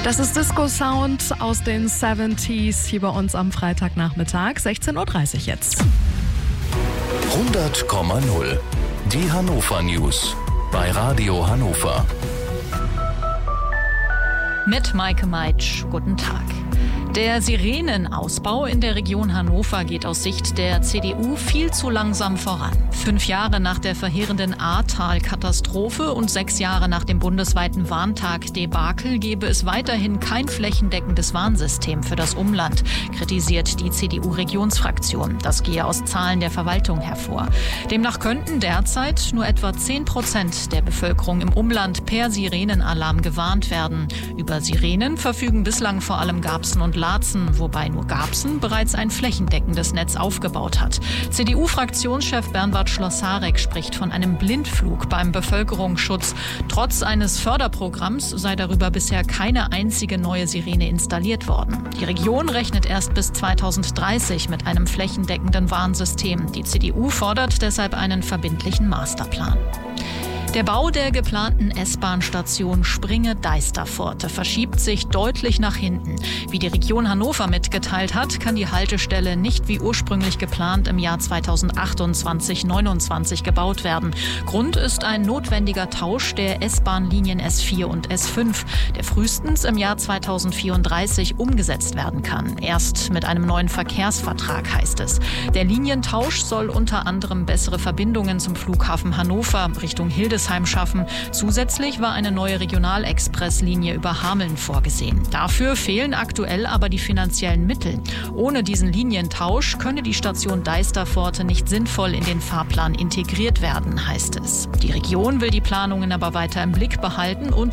Das ist Disco Sound aus den 70s hier bei uns am Freitagnachmittag, 16.30 Uhr jetzt. 100,0. Die Hannover News bei Radio Hannover. Mit Maike Meitsch, guten Tag. Der Sirenenausbau in der Region Hannover geht aus Sicht der CDU viel zu langsam voran. 5 Jahre nach der verheerenden Ahrtal-Katastrophe und 6 Jahre nach dem bundesweiten Warntag-Debakel gebe es weiterhin kein flächendeckendes Warnsystem für das Umland, kritisiert die CDU-Regionsfraktion. Das gehe aus Zahlen der Verwaltung hervor. Demnach könnten derzeit nur etwa 10% der Bevölkerung im Umland per Sirenenalarm gewarnt werden. Über Sirenen verfügen bislang vor allem Garbsen und Laatzen, wobei nur Garbsen bereits ein flächendeckendes Netz aufgebaut hat. CDU-Fraktionschef Bernward Schlossarek spricht von einem Blindflug beim Bevölkerungsschutz. Trotz eines Förderprogramms sei darüber bisher keine einzige neue Sirene installiert worden. Die Region rechnet erst bis 2030 mit einem flächendeckenden Warnsystem. Die CDU fordert deshalb einen verbindlichen Masterplan. Der Bau der geplanten S-Bahn-Station Springe-Deisterpforte verschiebt sich deutlich nach hinten. Wie die Region Hannover mitgeteilt hat, kann die Haltestelle nicht wie ursprünglich geplant im Jahr 2028/29 gebaut werden. Grund ist ein notwendiger Tausch der S-Bahn-Linien S4 und S5, der frühestens im Jahr 2034 umgesetzt werden kann. Erst mit einem neuen Verkehrsvertrag, heißt es. Der Linientausch soll unter anderem bessere Verbindungen zum Flughafen Hannover Richtung Hildesheim schaffen. Zusätzlich war eine neue Regionalexpresslinie über Hameln vorgesehen. Dafür fehlen aktuell aber die finanziellen Mittel. Ohne diesen Linientausch könne die Station Deisterpforte nicht sinnvoll in den Fahrplan integriert werden, heißt es. Die Region will die Planungen aber weiter im Blick behalten und